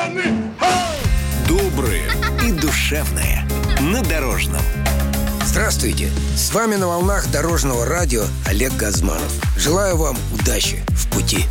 Доброе и душевное на Дорожном. Здравствуйте! С вами на волнах Дорожного радио Олег Газманов. Желаю вам удачи в пути.